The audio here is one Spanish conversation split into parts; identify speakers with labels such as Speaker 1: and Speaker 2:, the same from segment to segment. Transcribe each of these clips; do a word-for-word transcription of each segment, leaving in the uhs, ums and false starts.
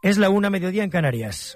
Speaker 1: Es la una, mediodía en Canarias.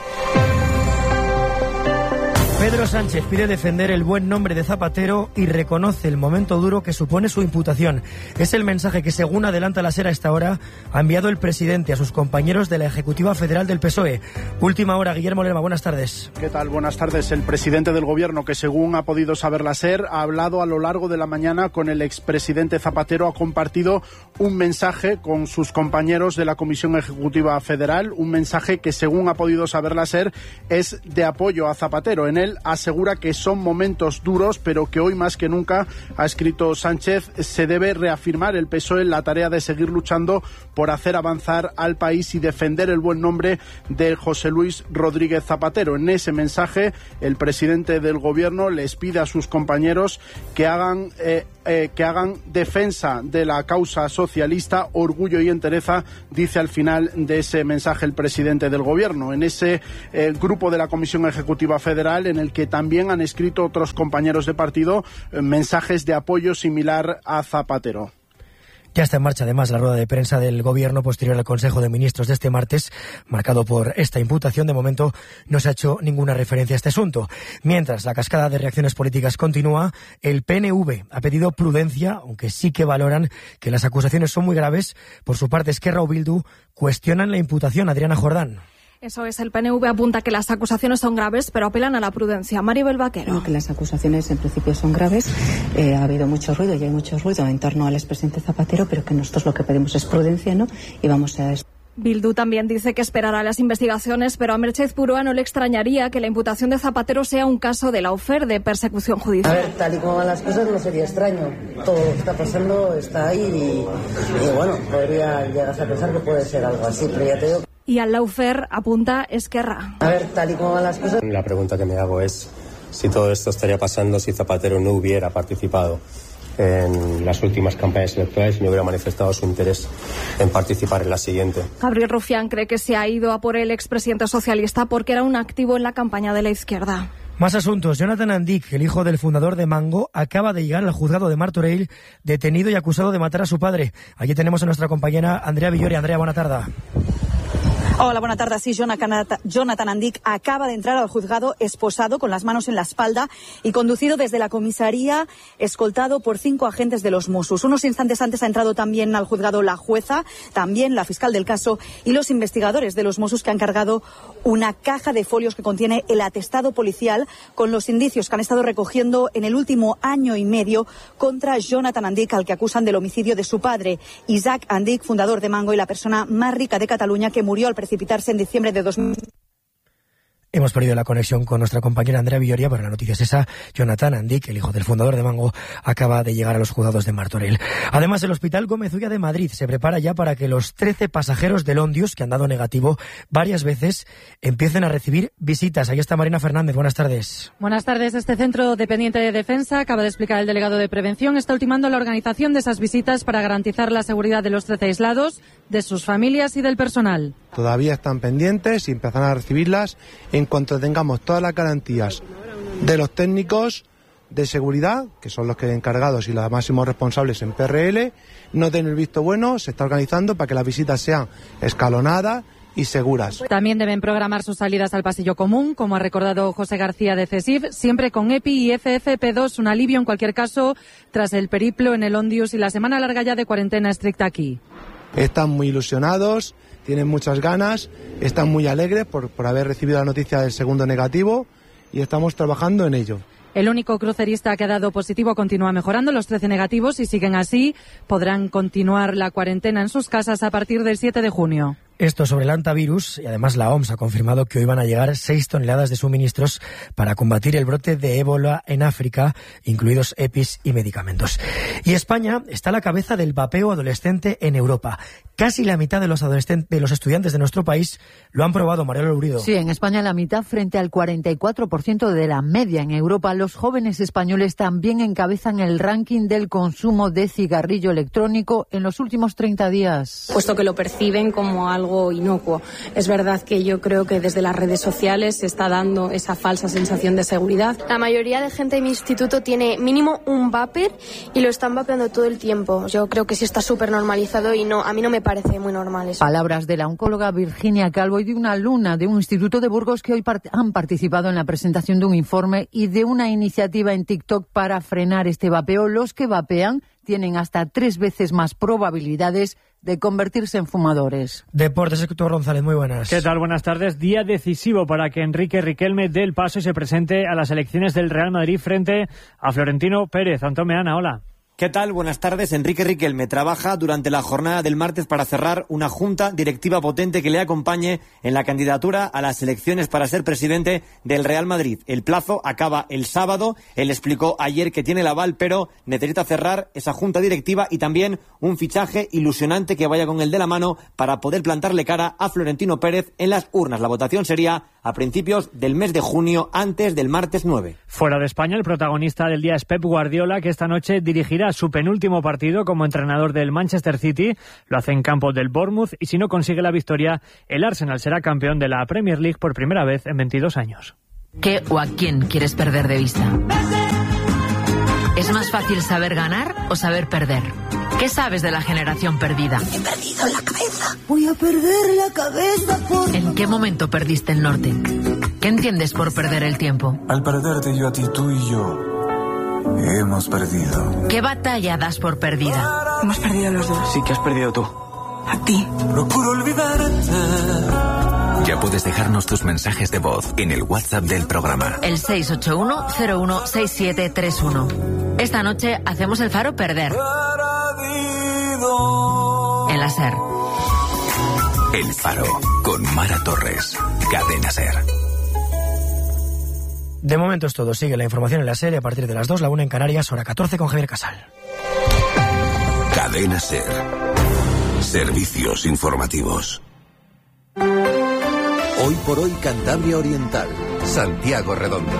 Speaker 1: Pedro Sánchez pide defender el buen nombre de Zapatero y reconoce el momento duro que supone su imputación. Es el mensaje que, según adelanta la SER a esta hora, ha enviado el presidente a sus compañeros de la Ejecutiva Federal del P S O E. Última hora, Guillermo Lerma, buenas tardes.
Speaker 2: ¿Qué tal? Buenas tardes. El presidente del Gobierno, que según ha podido saber la SER, ha hablado a lo largo de la mañana con el expresidente Zapatero, ha compartido un mensaje con sus compañeros de la Comisión Ejecutiva Federal, un mensaje que, según ha podido saber la SER, es de apoyo a Zapatero. En él asegura que son momentos duros, pero que hoy más que nunca, ha escrito Sánchez, se debe reafirmar el P S O E en la tarea de seguir luchando por hacer avanzar al país y defender el buen nombre de José Luis Rodríguez Zapatero. En ese mensaje, el presidente del Gobierno les pide a sus compañeros que hagan eh, eh, que hagan defensa de la causa socialista, orgullo y entereza, dice al final de ese mensaje el presidente del Gobierno. En ese eh, grupo de la Comisión Ejecutiva Federal, en el que también han escrito otros compañeros de partido eh, mensajes de apoyo similar a Zapatero.
Speaker 1: Ya está en marcha, además, la rueda de prensa del Gobierno posterior al Consejo de Ministros de este martes, marcado por esta imputación. De momento no se ha hecho ninguna referencia a este asunto. Mientras la cascada de reacciones políticas continúa, el P N V ha pedido prudencia, aunque sí que valoran que las acusaciones son muy graves. Por su parte, Esquerra o Bildu cuestionan la imputación. Adriana Jordán.
Speaker 3: Eso es, el P N V apunta que las acusaciones son graves, pero apelan a la prudencia. Maribel Vaquero.
Speaker 4: No, que las acusaciones en principio son graves. Eh, ha habido mucho ruido y hay mucho ruido en torno al expresidente Zapatero, pero que nosotros lo que pedimos es prudencia, ¿no? Y vamos a...
Speaker 3: Bildu también dice que esperará las investigaciones, pero a Merchez Purúa no le extrañaría que la imputación de Zapatero sea un caso de lawfare, de persecución judicial.
Speaker 5: A ver, tal y como van las cosas no sería extraño. Todo lo que está pasando está ahí y, y bueno, podría llegar a pensar que puede ser algo así, pero ya te digo...
Speaker 3: Y al lawfare apunta Esquerra.
Speaker 5: A ver, tal y como van las cosas...
Speaker 6: La pregunta que me hago es si todo esto estaría pasando si Zapatero no hubiera participado en las últimas campañas electorales y no hubiera manifestado su interés en participar en la siguiente.
Speaker 3: Gabriel Rufián cree que se ha ido a por el expresidente socialista porque era un activo en la campaña de la izquierda.
Speaker 1: Más asuntos. Jonathan Andic, el hijo del fundador de Mango, acaba de llegar al juzgado de Martorell, detenido y acusado de matar a su padre. Allí tenemos a nuestra compañera Andrea Villori. Andrea, buena tarde.
Speaker 7: Hola, buena tarde. Sí, Jonathan Andic acaba de entrar al juzgado esposado, con las manos en la espalda y conducido desde la comisaría, escoltado por cinco agentes de los Mossos. Unos instantes antes ha entrado también al juzgado la jueza, también la fiscal del caso y los investigadores de los Mossos, que han cargado una caja de folios que contiene el atestado policial con los indicios que han estado recogiendo en el último año y medio contra Jonathan Andic, al que acusan del homicidio de su padre, Isaac Andic, fundador de Mango y la persona más rica de Cataluña, que murió al precipitarse en diciembre de dos mil.
Speaker 1: Hemos perdido la conexión con nuestra compañera Andrea Villoria, pero la noticia es esa. Jonathan Andic, el hijo del fundador de Mango, acaba de llegar a los juzgados de Martorell. Además, el Hospital Gómez Ulla de Madrid se prepara ya para que los trece pasajeros del Ondius, que han dado negativo varias veces, empiecen a recibir visitas. Ahí está Marina Fernández. Buenas tardes.
Speaker 8: Buenas tardes. Este centro dependiente de Defensa, acaba de explicar el delegado de Prevención, está ultimando la organización de esas visitas para garantizar la seguridad de los trece aislados, de sus familias y del personal.
Speaker 9: Todavía están pendientes y empezarán a recibirlas en cuanto tengamos todas las garantías de los técnicos de seguridad, que son los que encargados y los máximos responsables en P R L, no den el visto bueno. Se está organizando para que las visitas sean escalonadas y seguras.
Speaker 8: También deben programar sus salidas al pasillo común, como ha recordado José García de CESIF, siempre con E P I y F F P dos, un alivio en cualquier caso tras el periplo en el Ondius y la semana larga ya de cuarentena estricta aquí.
Speaker 9: Están muy ilusionados, tienen muchas ganas, están muy alegres por, por haber recibido la noticia del segundo negativo y estamos trabajando en ello.
Speaker 8: El único crucerista que ha dado positivo continúa mejorando. Los trece negativos, si siguen así, podrán continuar la cuarentena en sus casas a partir del siete de junio.
Speaker 1: Esto sobre el antivirus, y además la O M S ha confirmado que hoy van a llegar seis toneladas de suministros para combatir el brote de ébola en África, incluidos E P Is y medicamentos. Y España está a la cabeza del vapeo adolescente en Europa. Casi la mitad de los adolescentes, de los estudiantes de nuestro país lo han probado, Mariela Lurido.
Speaker 10: Sí, en España la mitad frente al cuarenta y cuatro por ciento de la media. En Europa, los jóvenes españoles también encabezan el ranking del consumo de cigarrillo electrónico en los últimos treinta días.
Speaker 11: Puesto que lo perciben como algo algo inocuo. Es verdad que yo creo que desde las redes sociales se está dando esa falsa sensación de seguridad.
Speaker 12: La mayoría de gente de mi instituto tiene mínimo un vapor y lo están vapeando todo el tiempo. Yo creo que sí está súper normalizado y no, a mí no me parece muy normal eso.
Speaker 10: Palabras de la oncóloga Virginia Calvo y de una alumna de un instituto de Burgos que hoy part- han participado en la presentación de un informe y de una iniciativa en TikTok para frenar este vapeo. Los que vapean tienen hasta tres veces más probabilidades de convertirse en fumadores.
Speaker 1: Deportes, Héctor González, muy buenas.
Speaker 13: ¿Qué tal? Buenas tardes. Día decisivo para que Enrique Riquelme dé el paso y se presente a las elecciones del Real Madrid frente a Florentino Pérez. Antón Meana, hola.
Speaker 14: ¿Qué tal? Buenas tardes. Enrique Riquelme trabaja durante la jornada del martes para cerrar una junta directiva potente que le acompañe en la candidatura a las elecciones para ser presidente del Real Madrid. El plazo acaba el sábado. Él explicó ayer que tiene el aval, pero necesita cerrar esa junta directiva y también un fichaje ilusionante que vaya con el de la mano para poder plantarle cara a Florentino Pérez en las urnas. La votación sería a principios del mes de junio, antes del martes nueve.
Speaker 13: Fuera de España, el protagonista del día es Pep Guardiola, que esta noche dirigirá su penúltimo partido como entrenador del Manchester City. Lo hace en campo del Bournemouth y si no consigue la victoria, el Arsenal será campeón de la Premier League por primera vez en veintidós años.
Speaker 15: ¿Qué o a quién quieres perder de vista? ¿Es más fácil saber ganar o saber perder? ¿Qué sabes de la generación perdida?
Speaker 16: He perdido la cabeza. Voy a perder la cabeza por...
Speaker 15: ¿En qué momento perdiste el norte? ¿Qué entiendes por perder el tiempo?
Speaker 17: Al perderte yo a ti, tú y yo hemos perdido.
Speaker 15: ¿Qué batalla das por perdida?
Speaker 16: Hemos perdido los dos.
Speaker 17: Sí que has perdido tú.
Speaker 16: A ti.
Speaker 17: Procuro olvidarte.
Speaker 18: Ya puedes dejarnos tus mensajes de voz en el WhatsApp del programa.
Speaker 15: El seis ocho uno cero uno seis siete tres uno. Esta noche hacemos el faro perder. En la SER.
Speaker 18: El Faro, con Mara Torres. Cadena SER.
Speaker 1: De momento es todo. Sigue la información en la SER a partir de las dos, la una en Canarias, hora catorce con Javier Casal.
Speaker 18: Cadena SER. Servicios informativos.
Speaker 19: Hoy por hoy Cantabria Oriental. Santiago Redondo.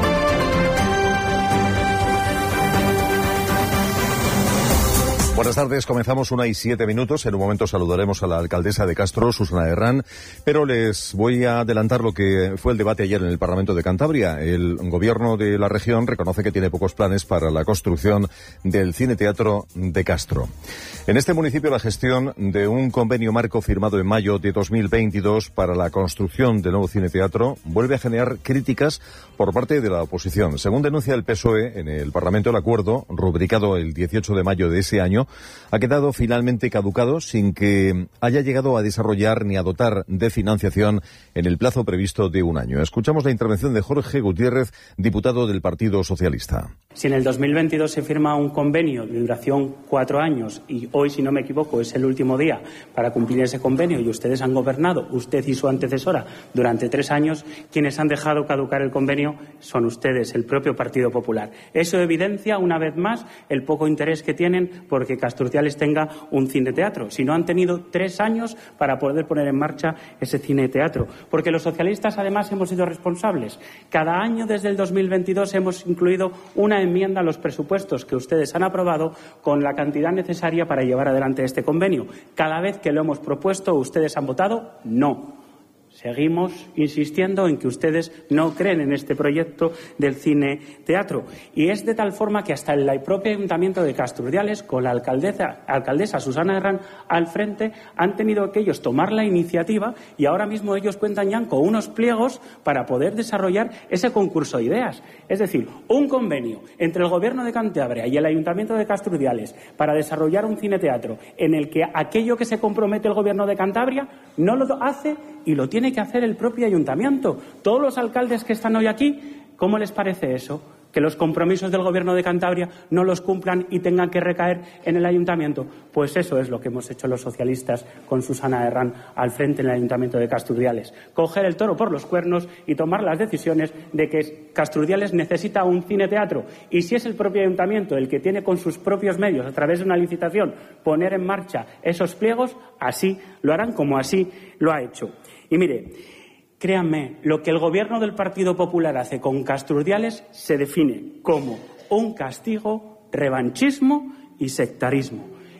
Speaker 20: Buenas tardes, comenzamos una y siete minutos. En un momento saludaremos a la alcaldesa de Castro, Susana Herrán, pero les voy a adelantar lo que fue el debate ayer en el Parlamento de Cantabria. El gobierno de la región reconoce que tiene pocos planes para la construcción del Cine Teatro de Castro. En este municipio la gestión de un convenio marco firmado en mayo de dos mil veintidós para la construcción del nuevo Cine Teatro vuelve a generar críticas por parte de la oposición. Según denuncia el P S O E en el Parlamento, el acuerdo, rubricado el dieciocho de mayo de ese año, ha quedado finalmente caducado sin que haya llegado a desarrollar ni a dotar de financiación en el plazo previsto de un año. Escuchamos la intervención de Jorge Gutiérrez, diputado del Partido Socialista.
Speaker 21: Si en el dos mil veintidós se firma un convenio de duración cuatro años y hoy, si no me equivoco, es el último día para cumplir ese convenio y ustedes han gobernado, usted y su antecesora, durante tres años, quienes han dejado caducar el convenio son ustedes, el propio Partido Popular. Eso evidencia, una vez más, el poco interés que tienen porque Casturciales tenga un cine-teatro. Si no han tenido tres años para poder poner en marcha ese cine-teatro. Porque los socialistas, además, hemos sido responsables. Cada año, desde el dos mil veintidós, hemos incluido una enmienda a los presupuestos que ustedes han aprobado con la cantidad necesaria para llevar adelante este convenio. Cada vez que lo hemos propuesto, ustedes han votado no. Seguimos insistiendo en que ustedes no creen en este proyecto del cine-teatro. Y es de tal forma que hasta el propio Ayuntamiento de Casturdiales, con la alcaldesa, alcaldesa Susana Herrán al frente, han tenido que ellos tomar la iniciativa y ahora mismo ellos cuentan ya con unos pliegos para poder desarrollar ese concurso de ideas. Es decir, un convenio entre el Gobierno de Cantabria y el Ayuntamiento de Casturdiales para desarrollar un cine-teatro en el que aquello que se compromete el Gobierno de Cantabria no lo hace y lo tiene que hacer el propio ayuntamiento. Todos los alcaldes que están hoy aquí, ¿cómo les parece eso? Que los compromisos del Gobierno de Cantabria no los cumplan y tengan que recaer en el ayuntamiento. Pues eso es lo que hemos hecho los socialistas con Susana Herrán al frente en el Ayuntamiento de Casturdiales. Coger el toro por los cuernos y tomar las decisiones de que Casturdiales necesita un cine-teatro. Y si es el propio ayuntamiento el que tiene con sus propios medios, a través de una licitación, poner en marcha esos pliegos, así lo harán como así lo ha hecho. Y mire, créanme, lo que el Gobierno del Partido Popular hace con Casturdiales se define como un castigo, revanchismo y sectarismo.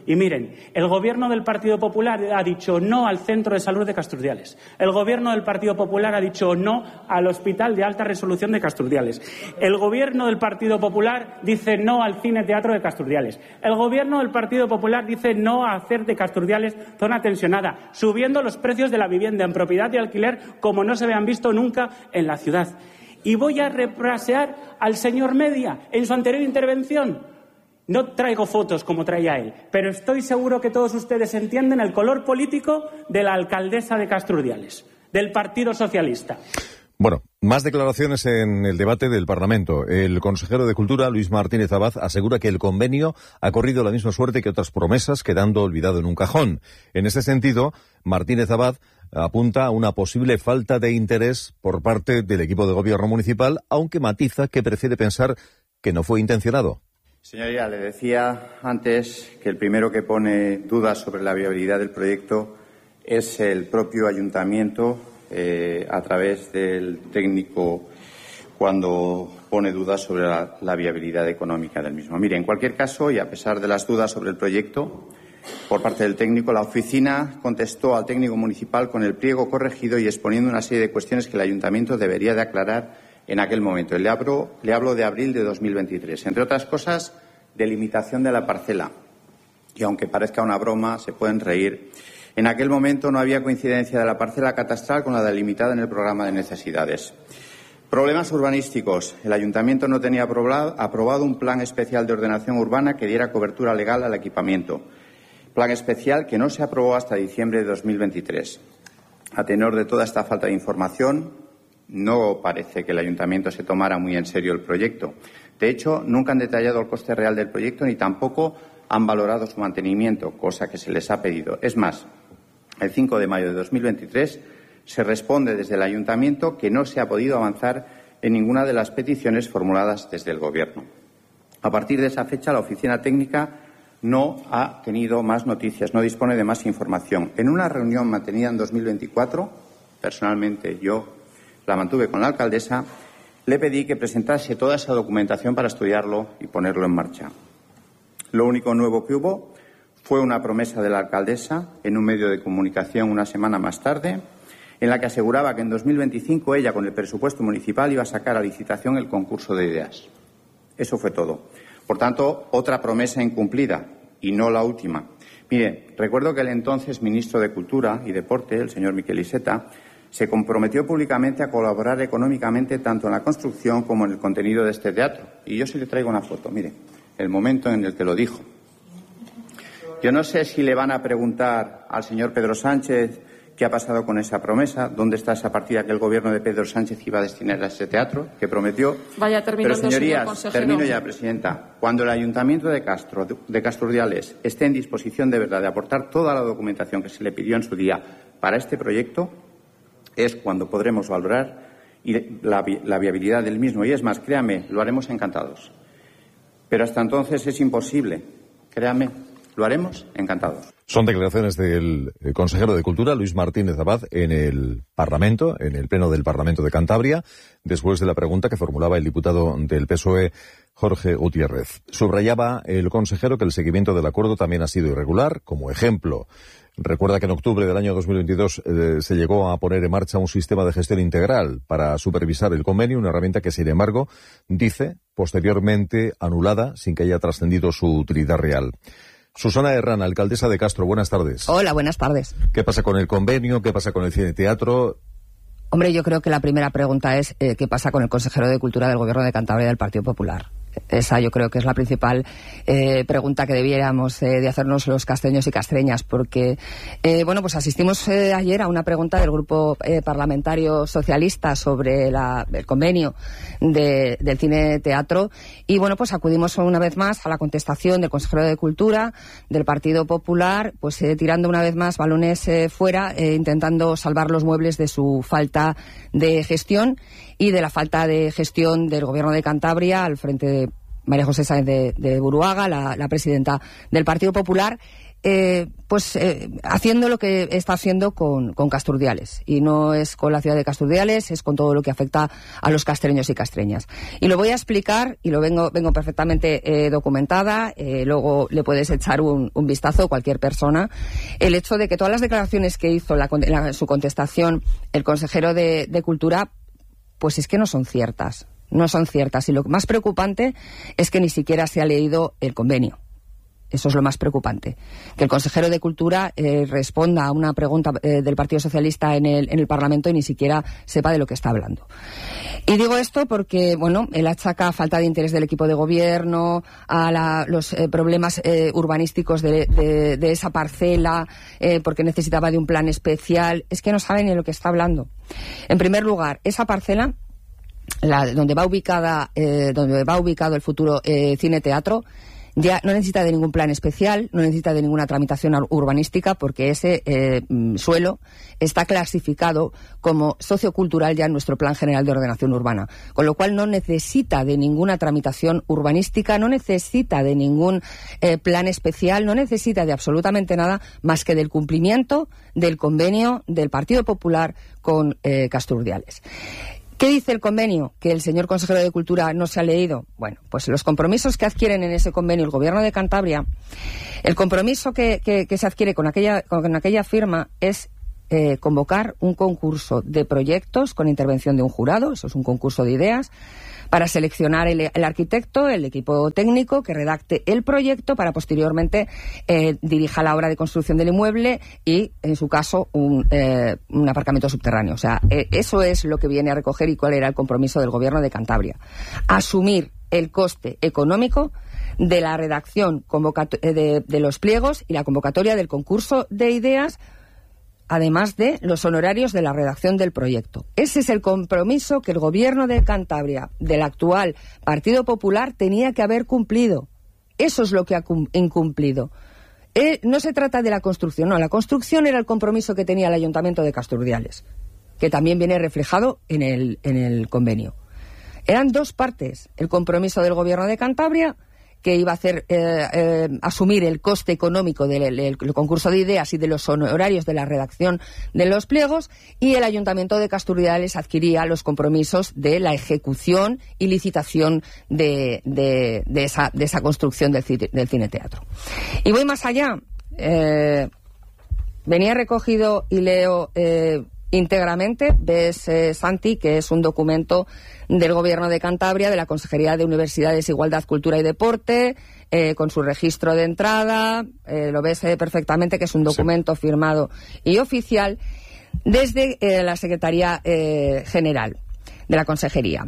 Speaker 21: Y miren, el Gobierno del Partido Popular ha dicho no al Centro de Salud de Castrurdiales. El Gobierno del Partido Popular ha dicho no al Hospital de Alta Resolución de Castrurdiales. El Gobierno del Partido Popular dice no al Cine Teatro de Castrurdiales. El Gobierno del Partido Popular dice no a hacer de Castrurdiales zona tensionada, subiendo los precios de la vivienda en propiedad y alquiler como no se habían visto nunca en la ciudad. Y voy a reprasear al señor Media en su anterior intervención. No traigo fotos como traía él, pero estoy seguro que todos ustedes entienden el color político de la alcaldesa de Castrurdiales, del Partido Socialista.
Speaker 20: Bueno, más declaraciones en el debate del Parlamento. El consejero de Cultura, Luis Martínez Abad, asegura que el convenio ha corrido la misma suerte que otras promesas, quedando olvidado en un cajón. En ese sentido, Martínez Abad apunta a una posible falta de interés por parte del equipo de gobierno municipal, aunque matiza que prefiere pensar que no fue intencionado.
Speaker 2: Señoría, le decía antes que el primero que pone dudas sobre la viabilidad del proyecto es el propio ayuntamiento eh, a través del técnico cuando pone dudas sobre la, la viabilidad económica del mismo. Mire, en cualquier caso, y a pesar de las dudas sobre el proyecto por parte del técnico, la oficina contestó al técnico municipal con el pliego corregido y exponiendo una serie de cuestiones que el ayuntamiento debería de aclarar en aquel momento. Le hablo, le hablo de abril de dos mil veintitrés. Entre otras cosas, delimitación de la parcela. Y aunque parezca una broma, se pueden reír. En aquel momento no había coincidencia de la parcela catastral con la delimitada en el programa de necesidades. Problemas urbanísticos. El ayuntamiento no tenía aprobado un plan especial de ordenación urbana que diera cobertura legal al equipamiento. Plan especial que no se aprobó hasta diciembre de dos mil veintitrés. A tenor de toda esta falta de información, no parece que el ayuntamiento se tomara muy en serio el proyecto. De hecho, nunca han detallado el coste real del proyecto ni tampoco han valorado su mantenimiento, cosa que se les ha pedido. Es más, el cinco de mayo de dos mil veintitrés se responde desde el ayuntamiento que no se ha podido avanzar en ninguna de las peticiones formuladas desde el Gobierno. A partir de esa fecha, la oficina técnica no ha tenido más noticias, no dispone de más información. En una reunión mantenida en dos mil veinticuatro, personalmente yo la mantuve con la alcaldesa, le pedí que presentase toda esa documentación para estudiarlo y ponerlo en marcha. Lo único nuevo que hubo fue una promesa de la alcaldesa en un medio de comunicación una semana más tarde, en la que aseguraba que en dos mil veinticinco ella, con el presupuesto municipal, iba a sacar a licitación el concurso de ideas. Eso fue todo. Por tanto, otra promesa incumplida, y no la última. Mire, recuerdo que el entonces ministro de Cultura y Deporte, el señor Miquel Iceta, se comprometió públicamente a colaborar económicamente tanto en la construcción como en el contenido de este teatro. Y yo sí le traigo una foto, mire, el momento en el que lo dijo. Yo no sé si le van a preguntar al señor Pedro Sánchez qué ha pasado con esa promesa, dónde está esa partida que el gobierno de Pedro Sánchez iba a destinar a ese teatro, que prometió.
Speaker 11: Vaya terminando,
Speaker 2: Pero, señorías,
Speaker 11: señor consejero.
Speaker 2: termino ya, presidenta. Cuando el Ayuntamiento de Castro, de Castrurdiales, esté en disposición de verdad de aportar toda la documentación que se le pidió en su día para este proyecto, es cuando podremos valorar la, la viabilidad del mismo. Y es más, créame, lo haremos encantados. Pero hasta entonces es imposible. Créame, lo haremos encantados.
Speaker 20: Son declaraciones del consejero de Cultura, Luis Martínez Abad, en el Parlamento, en el Pleno del Parlamento de Cantabria, después de la pregunta que formulaba el diputado del P S O E, Jorge Gutiérrez. Subrayaba el consejero que el seguimiento del acuerdo también ha sido irregular. Como ejemplo, recuerda que en octubre del año dos mil veintidós eh, se llegó a poner en marcha un sistema de gestión integral para supervisar el convenio, una herramienta que, sin embargo, dice, posteriormente anulada sin que haya trascendido su utilidad real. Susana Herrán, alcaldesa de Castro, buenas tardes.
Speaker 22: Hola, buenas tardes.
Speaker 20: ¿Qué pasa con el convenio? ¿Qué pasa con el cine teatro?
Speaker 22: Hombre, yo creo que la primera pregunta es eh, ¿qué pasa con el consejero de Cultura del Gobierno de Cantabria del Partido Popular? Esa yo creo que es la principal eh, pregunta que debiéramos eh, de hacernos los castreños y castreñas, porque eh, bueno, pues asistimos eh, ayer a una pregunta del Grupo eh, Parlamentario Socialista sobre la, el convenio de, del cine teatro y bueno, pues acudimos una vez más a la contestación del consejero de Cultura del Partido Popular, pues eh, tirando una vez más balones eh, fuera, eh, intentando salvar los muebles de su falta de gestión y de la falta de gestión del Gobierno de Cantabria al frente de María José Sáenz de, de Buruaga, la, la presidenta del Partido Popular, eh, pues eh, haciendo lo que está haciendo con, con Casturdiales. Y no es con la ciudad de Casturdiales, es con todo lo que afecta a los castreños y castreñas. Y lo voy a explicar, y lo vengo, vengo perfectamente eh, documentada, eh, luego le puedes echar un, un vistazo cualquier persona. El hecho de que todas las declaraciones que hizo la, la, su contestación el consejero de, de Cultura, pues es que no son ciertas. No son ciertas. Y lo más preocupante es que ni siquiera se ha leído el convenio. Eso es lo más preocupante. Que el consejero de Cultura eh, responda a una pregunta eh, del Partido Socialista en el, en el Parlamento y ni siquiera sepa de lo que está hablando. Y digo esto porque, bueno, él achaca falta de interés del equipo de gobierno, a la, los eh, problemas eh, urbanísticos de, de, de esa parcela, eh, porque necesitaba de un plan especial. Es que no sabe ni de lo que está hablando. En primer lugar, esa parcela, la, donde va ubicada, eh, donde va ubicado el futuro eh, cine-teatro, ya no necesita de ningún plan especial, no necesita de ninguna tramitación urbanística, porque ese eh, suelo está clasificado como sociocultural ya en nuestro Plan General de Ordenación Urbana, con lo cual no necesita de ninguna tramitación urbanística, no necesita de ningún eh, plan especial, no necesita de absolutamente nada más que del cumplimiento del convenio del Partido Popular con eh, Casturdiales. ¿Qué dice el convenio? Que el señor consejero de Cultura no se ha leído. Bueno, pues los compromisos que adquieren en ese convenio el Gobierno de Cantabria, el compromiso que, que, que se adquiere con aquella, con aquella firma es eh, convocar un concurso de proyectos con intervención de un jurado, eso es un concurso de ideas, para seleccionar el, el arquitecto, el equipo técnico que redacte el proyecto para posteriormente eh, dirija la obra de construcción del inmueble y, en su caso, un, eh, un aparcamiento subterráneo. O sea, eh, eso es lo que viene a recoger y cuál era el compromiso del Gobierno de Cantabria. Asumir el coste económico de la redacción de, de los pliegos y la convocatoria del concurso de ideas, además de los honorarios de la redacción del proyecto. Ese es el compromiso que el Gobierno de Cantabria, del actual Partido Popular, tenía que haber cumplido. Eso es lo que ha incumplido. Eh, no se trata de la construcción, no. La construcción era el compromiso que tenía el Ayuntamiento de Casturdiales, que también viene reflejado en el, en el convenio. Eran dos partes. El compromiso del Gobierno de Cantabria, que iba a hacer eh, eh, asumir el coste económico del, del, del concurso de ideas y de los honorarios de la redacción de los pliegos, y el Ayuntamiento de Casturdiales adquiría los compromisos de la ejecución y licitación de, de, de, esa, de esa construcción del, del cine-teatro. Y voy más allá. Eh, venía recogido y leo eh, íntegramente, ves, eh, Santi, que es un documento del Gobierno de Cantabria, de la Consejería de Universidades, Igualdad, Cultura y Deporte, eh, con su registro de entrada, eh, lo ves eh, perfectamente, que es un documento sí. firmado y oficial desde eh, la Secretaría eh, General de la Consejería.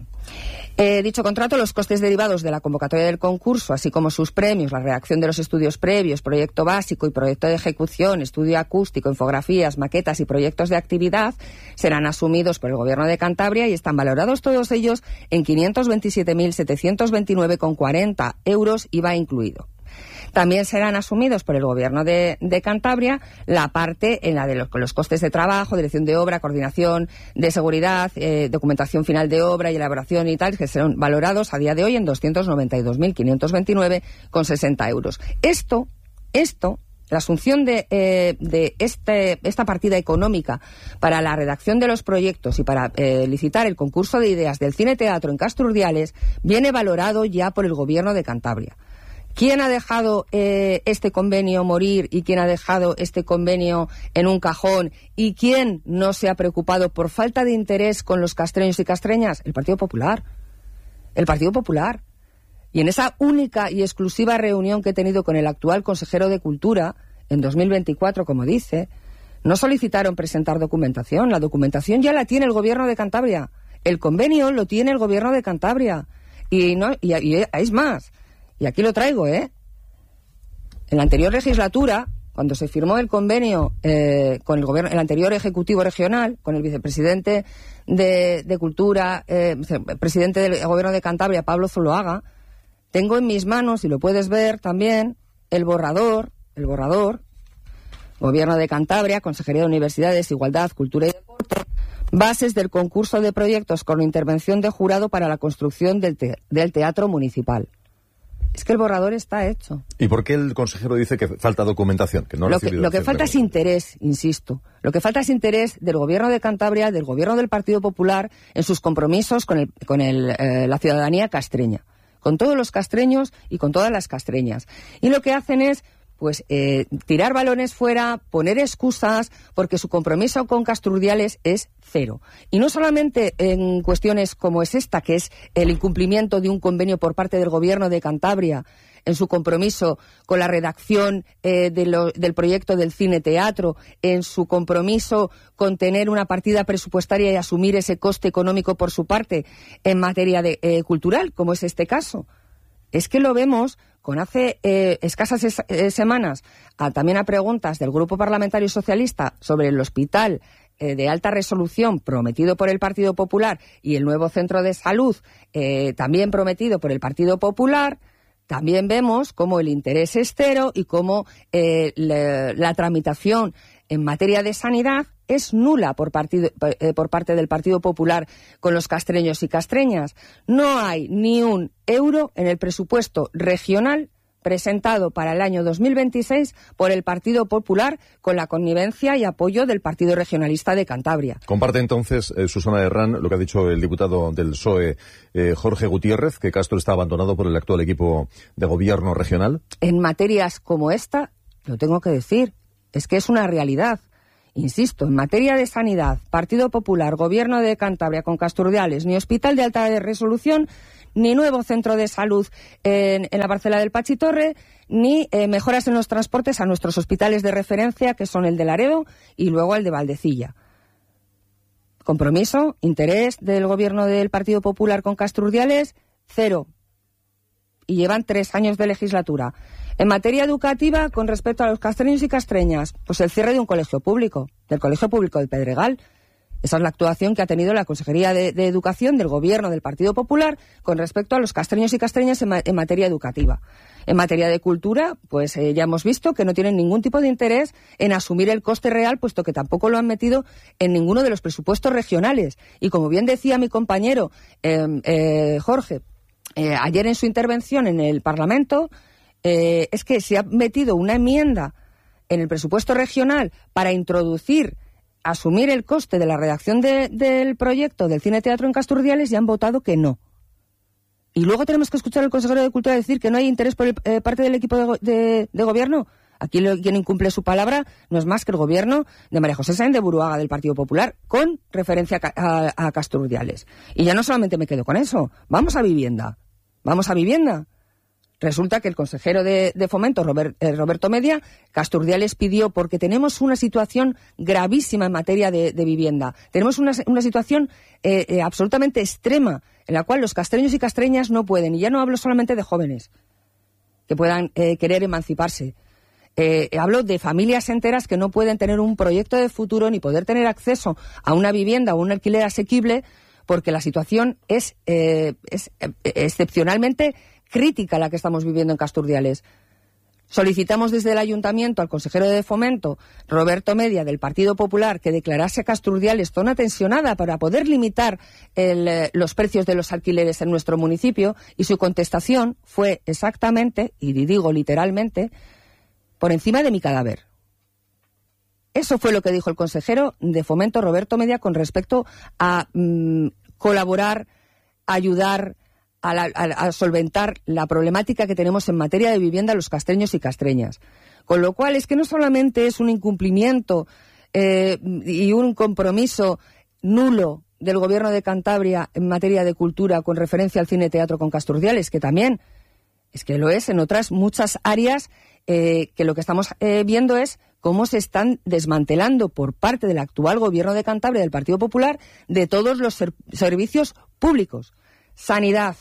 Speaker 22: Eh, dicho contrato, los costes derivados de la convocatoria del concurso, así como sus premios, la redacción de los estudios previos, proyecto básico y proyecto de ejecución, estudio acústico, infografías, maquetas y proyectos de actividad, serán asumidos por el Gobierno de Cantabria y están valorados todos ellos en quinientos veintisiete mil setecientos veintinueve con cuarenta euros, I V A incluido. También serán asumidos por el Gobierno de, de Cantabria la parte en la de los, los costes de trabajo, dirección de obra, coordinación de seguridad, eh, documentación final de obra y elaboración y tal, que serán valorados a día de hoy en doscientos noventa y dos mil quinientos veintinueve con sesenta euros. Esto, esto, la asunción de, eh, de este, esta partida económica para la redacción de los proyectos y para eh, licitar el concurso de ideas del cine-teatro en Casturdiales viene valorado ya por el Gobierno de Cantabria. ¿Quién ha dejado eh, este convenio morir y quién ha dejado este convenio en un cajón y quién no se ha preocupado por falta de interés con los castreños y castreñas? El Partido Popular. El Partido Popular. Y en esa única y exclusiva reunión que he tenido con el actual consejero de Cultura, en dos mil veinticuatro, como dice, no solicitaron presentar documentación. La documentación ya la tiene el Gobierno de Cantabria. El convenio lo tiene el Gobierno de Cantabria. Y, no, y, y es más... Y aquí lo traigo, ¿eh? En la anterior legislatura, cuando se firmó el convenio eh, con el gobierno, el anterior Ejecutivo Regional, con el vicepresidente de, de Cultura, eh, presidente del Gobierno de Cantabria, Pablo Zuloaga, tengo en mis manos, y lo puedes ver también, el borrador, el borrador, Gobierno de Cantabria, Consejería de Universidades, Igualdad, Cultura y Deporte, bases del concurso de proyectos con intervención de jurado para la construcción del, te- del teatro municipal. Es que el borrador está hecho.
Speaker 20: ¿Y por qué el consejero dice que falta documentación? Que no
Speaker 22: lo, que, lo que falta es interés, insisto. Lo que falta es interés del Gobierno de Cantabria, del Gobierno del Partido Popular, en sus compromisos con, el, con el, eh, la ciudadanía castreña. Con todos los castreños y con todas las castreñas. Y lo que hacen es pues eh, tirar balones fuera, poner excusas, porque su compromiso con Casturdiales es cero. Y no solamente en cuestiones como es esta, que es el incumplimiento de un convenio por parte del Gobierno de Cantabria, en su compromiso con la redacción eh, de lo, del proyecto del cine-teatro, en su compromiso con tener una partida presupuestaria y asumir ese coste económico por su parte en materia de, eh, cultural, como es este caso. Es que lo vemos con hace eh, escasas es, eh, semanas, a, también a preguntas del Grupo Parlamentario Socialista sobre el hospital eh, de alta resolución prometido por el Partido Popular y el nuevo centro de salud eh, también prometido por el Partido Popular. También vemos cómo el interés es cero y cómo eh, la, la tramitación en materia de sanidad es nula por, partido, eh, por parte del Partido Popular con los castreños y castreñas. No hay ni un euro en el presupuesto regional presentado para el año dos mil veintiséis por el Partido Popular con la connivencia y apoyo del Partido Regionalista de Cantabria.
Speaker 20: Comparte entonces, eh, Susana Herrán, lo que ha dicho el diputado del P S O E, eh, Jorge Gutiérrez, que Castro está abandonado por el actual equipo de gobierno regional.
Speaker 22: En materias como esta, lo tengo que decir, es que es una realidad. Insisto, en materia de sanidad, Partido Popular, Gobierno de Cantabria con Casturdiales, ni hospital de alta resolución, ni nuevo centro de salud en, en la parcela del Pachitorre, ni eh, mejoras en los transportes a nuestros hospitales de referencia, que son el de Laredo y luego el de Valdecilla. Compromiso, interés del Gobierno del Partido Popular con Casturdiales, cero. Y llevan tres años de legislatura. En materia educativa, con respecto a los castreños y castreñas, pues el cierre de un colegio público, del Colegio Público de Pedregal. Esa es la actuación que ha tenido la Consejería de, de Educación del Gobierno del Partido Popular con respecto a los castreños y castreñas en, ma en materia educativa. En materia de cultura, pues eh, ya hemos visto que no tienen ningún tipo de interés en asumir el coste real, puesto que tampoco lo han metido en ninguno de los presupuestos regionales. Y como bien decía mi compañero eh, eh, Jorge, eh, ayer en su intervención en el Parlamento, eh, es que se ha metido una enmienda en el presupuesto regional para introducir asumir el coste de la redacción de, del proyecto del cine-teatro en Casturdiales y han votado que no. Y luego tenemos que escuchar al consejero de Cultura decir que no hay interés por el, eh, parte del equipo de, de, de gobierno. Aquí lo, quien incumple su palabra no es más que el gobierno de María José Sáenz de Buruaga del Partido Popular con referencia a, a, a Casturdiales. Y ya no solamente me quedo con eso. Vamos a vivienda. Vamos a vivienda. Resulta que el consejero de, de Fomento, Robert, eh, Roberto Media, Casturdiales pidió, porque tenemos una situación gravísima en materia de, de vivienda. Tenemos una, una situación eh, eh, absolutamente extrema, en la cual los castreños y castreñas no pueden, y ya no hablo solamente de jóvenes que puedan eh, querer emanciparse. Eh, hablo de familias enteras que no pueden tener un proyecto de futuro ni poder tener acceso a una vivienda o un alquiler asequible, porque la situación es, eh, es eh, excepcionalmente crítica la que estamos viviendo en Casturdiales. Solicitamos desde el Ayuntamiento al consejero de Fomento, Roberto Media, del Partido Popular, que declarase a Casturdiales zona tensionada para poder limitar el, los precios de los alquileres en nuestro municipio, y su contestación fue exactamente, y digo literalmente, por encima de mi cadáver. Eso fue lo que dijo el consejero de Fomento, Roberto Media, con respecto a mmm, colaborar, ayudar, A, la, a, a solventar la problemática que tenemos en materia de vivienda los castreños y castreñas. Con lo cual es que no solamente es un incumplimiento eh, y un compromiso nulo del Gobierno de Cantabria en materia de cultura con referencia al cine-teatro con Casturdiales, que también es que lo es en otras muchas áreas, eh, que lo que estamos eh, viendo es cómo se están desmantelando por parte del actual Gobierno de Cantabria del Partido Popular de todos los ser servicios públicos. Sanidad.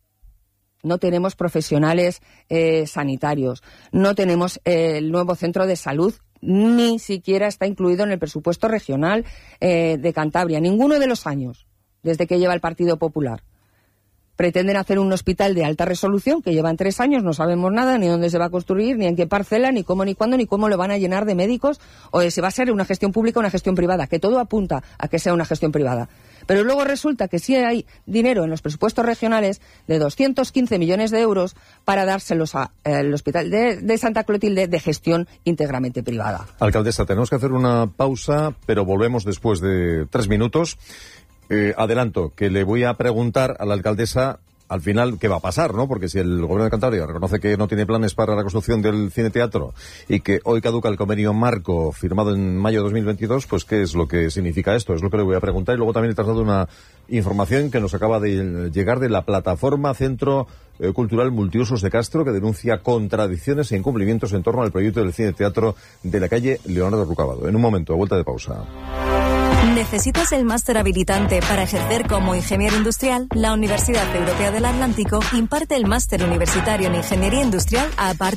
Speaker 22: No tenemos profesionales eh, sanitarios, no tenemos eh, el nuevo centro de salud, ni siquiera está incluido en el presupuesto regional eh, de Cantabria, ninguno de los años, desde que lleva el Partido Popular. Pretenden hacer un hospital de alta resolución, que llevan tres años, no sabemos nada, ni dónde se va a construir, ni en qué parcela, ni cómo, ni cuándo, ni cómo lo van a llenar de médicos, o si va a ser una gestión pública o una gestión privada, que todo apunta a que sea una gestión privada. Pero luego resulta que sí hay dinero en los presupuestos regionales de doscientos quince millones de euros para dárselos al Hospital de, de Santa Clotilde de gestión íntegramente privada.
Speaker 20: Alcaldesa, tenemos que hacer una pausa, pero volvemos después de tres minutos. Eh, adelanto que le voy a preguntar a la alcaldesa al final qué va a pasar, ¿no? Porque si el Gobierno de Cantabria reconoce que no tiene planes para la construcción del cine teatro y que hoy caduca el convenio marco firmado en mayo de dos mil veintidós, pues ¿qué es lo que significa esto? Es lo que le voy a preguntar. Y luego también he trasladado una información que nos acaba de llegar de la plataforma Centro Cultural Multiusos de Castro, que denuncia contradicciones e incumplimientos en torno al proyecto del cine teatro de la calle Leonardo Rucabado. En un momento, a vuelta de pausa.
Speaker 4: ¿Necesitas el máster habilitante para ejercer como ingeniero industrial? La Universidad Europea del Atlántico imparte el máster universitario en Ingeniería Industrial a partir